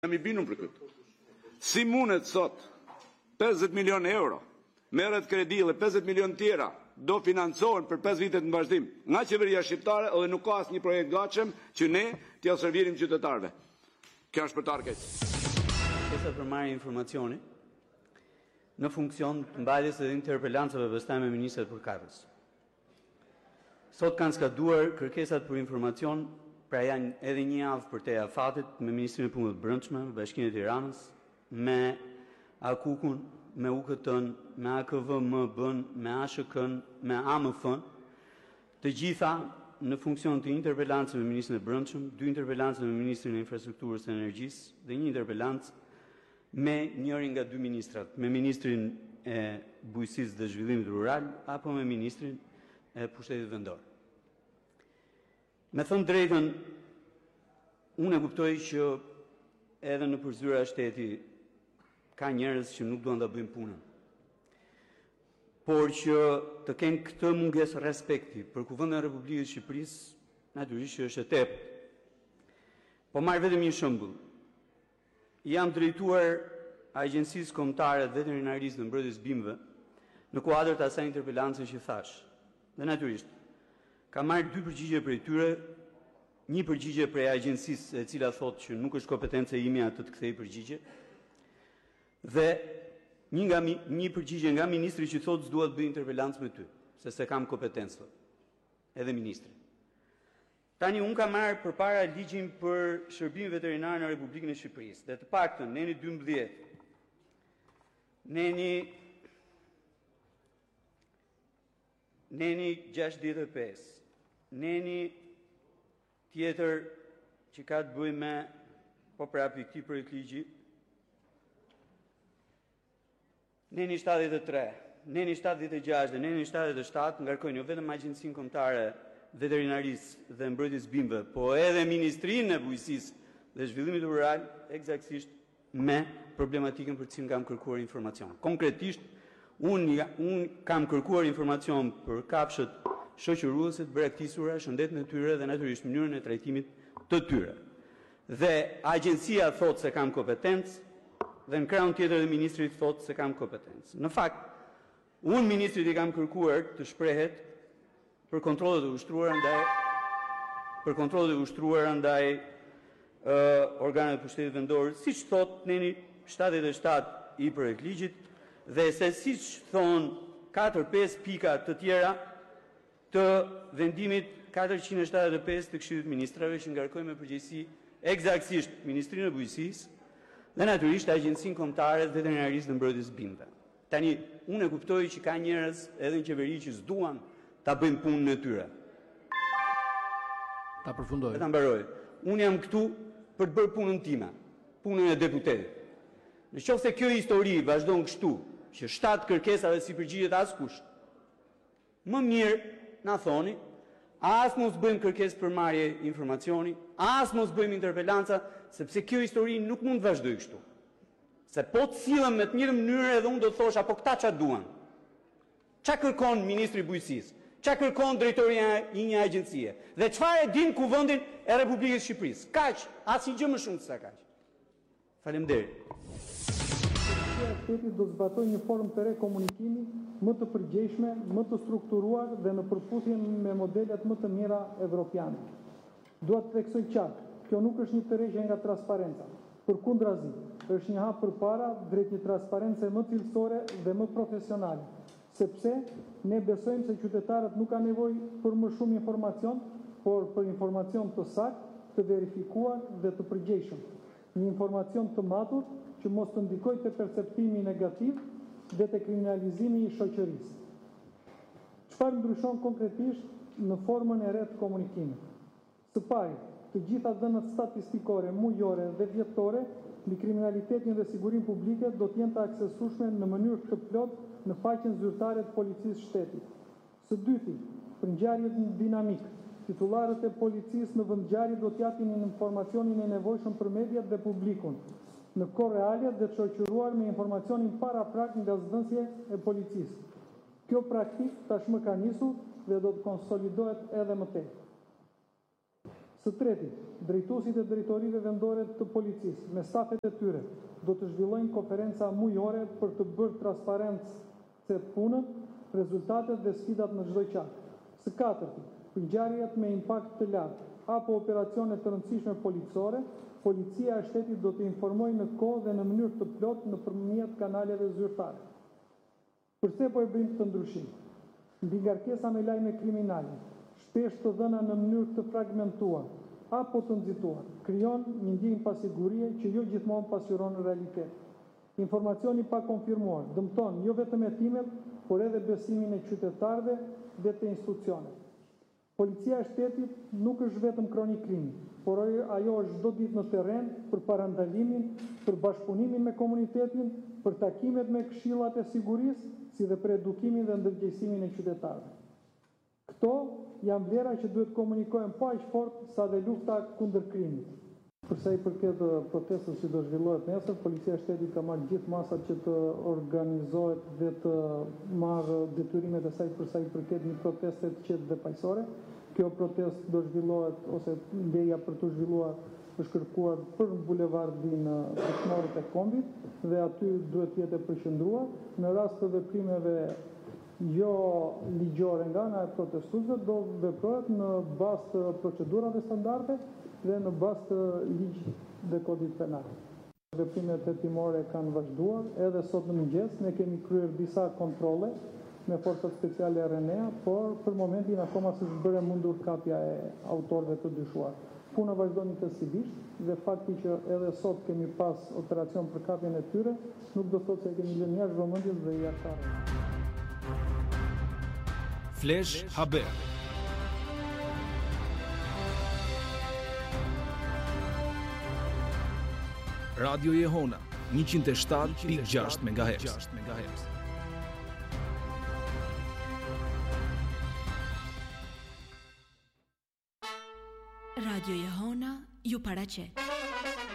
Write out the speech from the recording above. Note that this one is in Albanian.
Jam I bindur për këtë. Si mundet sot 50 milion euro merret kredi dhe 50 milion tjera do financohen për 5 vite në vazhdim nga qeveria shqiptare dhe nuk ka asnjë projekt gatshëm që ne t'ia servirim qytetarëve. Kjo është për të arkeq. Kërkesa për marrje informacioni në funksion të mbajtjes së interpelancave pastaj me ministrat përkatës. Sot kanë skaduar kërkesat për informacion, pra janë edhe një javë për te afatit me Ministrinë e Punëve të Brendshme, Bashkinë e Tiranës, me AKUK-un, me UKT-n, me AKVMB-n, me ASHK-n, me AMF-n, të gjitha në funksion të interpelancës me Ministrinë e Brendshme, 2 interpelancë me Ministrin e Infrastrukturës dhe Energjisë dhe 1 interpelancë me njërin nga 2 ministrat, me Ministrin e Bujqësisë dhe Zhvillimit Rural apo me Ministrin e Pushtetit Vendor. Me thënë drejtën, unë e kuptoj që edhe në përzyra e shteti ka njerëz që nuk duan ta bëjnë punën. Por që të kenë këtë mungesë respekti për Kuvendin e Republikës së Shqipërisë, natyrisht që është e tepërt. Po marr vetëm një shembull. Jam drejtuar Agjencisë Kombëtare të Veterinarisë dhe Mbrojtjes Bimëve në kuadër të asaj interpelancë që thash. Dhe natyrisht ka marrë 2 përgjigje prej tyre, një përgjigje prej agjencisë e cila thotë që nuk është kompetencë e ime atë të kthej përgjigje, dhe një përgjigje nga ministri që thotë s'dua të bëj interpelancë me ty, se kam kompetencë, edhe ministri. Tani unë kam marrë përpara ligjin për shërbimin veterinar në Republikën e Shqipërisë, dhe të paktën neni 12, neni 65, neni tjetër që ka të bëjë me, po prapi këtij projekt ligji, neni 73, neni 76 dhe neni 77 ngarkojnë jo vetëm Agjencinë Kombëtare Veterinarisë dhe Mbrojtjes Bimëve, po edhe Ministrinë e Bujqësisë dhe Zhvillimit Rural, eksaktësisht me problematikën për cilën kam kërkuar informacion. Konkretisht, unë kam kërkuar informacion për kafshët shoqëruese të braktisura, shëndetën e tyre dhe natyrisht mënyrën e trajtimit të tyre. Dhe agjencia thotë se kam kompetencë dhe në krahun tjetër dhe ministri thotë se kam kompetencë. Në fakt, unë ministrit I kam kërkuar të shprehet për kontrollet e ushtruara ndaj organeve të pushtetit vendor, siç thotë neni 77 I projekt ligjit, dhe se siç thonë 4-5 pika të tjera të vendimit 475 të Këshillit të Ministrave që ngarkojnë me përgjegjësi eksaktësisht Ministrinë e Bujqësisë dhe natyrisht Agjencinë Kombëtare të Veterinarisë dhe Mbrojtjes Bimëve. Tani, unë e kuptoj që ka njerëz edhe në qeveri që s'duan ta bëjnë punën e tyre. Ta përfundoj. Ta mbaroj. Unë jam këtu për të bërë punën time, punën e deputetit. Nëse kjo histori vazhdon kështu, që 7 kërkesa dhe si përgjigjet askush, më mirë na thoni, as mos bëjmë kërkesë për marrje informacioni, as mos bëjmë interpelanca, sepse kjo histori nuk mund të vazhdojë kështu. Se po të sillen me të njëjtën mënyrë edhe unë do të thosh apo këta ç'a duan. Ç'a kërkon ministri I Bujqësisë? Ç'a kërkon drejtoria I një agjencie? Dhe çfarë e din Kuvendin e Republikës së Shqipërisë? Kaq, asnjë gjë më shumë se sa kaq. Faleminderit. Shteti do të zbatoj një formë të re komunikimi më të përgjegjshme, më të strukturuar dhe në përputhje me modelet më të mira evropiane. Dua të theksoj qartë, kjo nuk është një tërheqje nga transparenca. Përkundrazi, është një hap përpara drejt një transparence më cilësore dhe më profesionale, sepse ne besojmë se qytetarët nuk kanë nevojë për më shumë informacion, por për informacion të saktë, të verifikuar dhe të përgjegjshëm. Një informacion të matur që mos të ndikoj të perceptimi negativ dhe të kriminalizimi I shoqërisë. Çfarë ndryshon konkretisht në formën e re të komunikimit? Së pari, të gjitha dhënat statistikore, mujore dhe vjetore mbi kriminalitetin dhe sigurinë publike do të jenë të aksesueshme në mënyrë të plotë në faqen zyrtare të policisë shtetit. Së dyti, për ngjarjet dinamik, titullarët e policisë në vendngjarje do të japin informacionin e nevojshëm për mediat dhe publikun, në kohë reale dhe të shoqëruar me informacionin paraprak nga zëdhënësje e policisë. Kjo praktikë tashmë ka nisur dhe do të konsolidohet edhe më tej. Së treti, drejtuesit e drejtorive vendore të policisë me stafet e tyre do të zhvillojnë konferenca mujore për të bërë transparencë punën, rezultatet dhe sfidat në çdo qark. Së katërti, për ngjarjet me impakt të lartë apo operacione të rëndësishme policore, policia e shtetit do të informojë në kohë dhe në mënyrë të plotë nëpërmjet kanaleve zyrtare. Përse po e bëjmë këtë ndryshim? Mbi ngarkesa me lajme kriminale, shpesh të dhëna në mënyrë të fragmentuar apo të nxituar, krijon një ndjenjë pasigurie që jo gjithmonë pasqyron realitet. Informacioni pa konfirmuar dëmton jo vetëm hetimet, por edhe besimin e qytetarëve dhe të institucioneve. Policia e shtetit nuk është vetëm kronik krimi, por ajo është çdo ditë në terren për parandalimin, për bashkëpunimin me komunitetin, për takimet me këshillat e sigurisë, si dhe për edukimin dhe ndërgjegjësimin e qytetarëve. Këto janë vlera që duhet komunikohen pa aq fort sa dhe lufta kundër krimit. Për sa i përket protestës që do zhvillohet nesër, Policia e Shtetit ka marrë gjithë masat që të organizohet dhe të marrë detyrimet e saj për sa i përket një proteste të qetë dhe paqësore. Kjo protestë do zhvillohet ose leja për të zhvilluar është kërkuar për bulevardin Peshmergut e Kombit dhe aty duhet të jetë e përqendruar. Në rast të veprimeve jo ligjore nga ana e protestuesve do veprohet në bazë të procedurave standarde dhe në bazë të ligjit dhe kodit penal. Veprimet hetimore kanë vazhduar, edhe sot në mëngjes ne kemi kryer disa kontrolle me forcat speciale RNA, por për momentin akoma s'është bërë mundur kapja e autorëve të dyshuar. Puna vazhdon intensivisht dhe fakti që edhe sot kemi pas operacion për kapjen e tyre nuk do thotë se kemi lënë jashtë vëmendjes dhe jashtëtarë. Flash Haber. Radio Jehona 107.6 MHz. Radio Jehona ju paraqet.